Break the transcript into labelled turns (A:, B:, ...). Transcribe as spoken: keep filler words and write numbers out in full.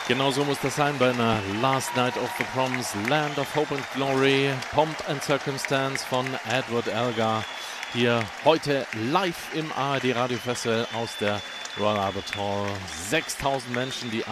A: Genau so muss das sein bei einer Last Night of the Proms, Land of Hope and Glory, Pomp and Circumstance von Edward Elgar. Hier heute live im A R D Radio Festival aus der Royal Albert Hall. sechstausend Menschen, die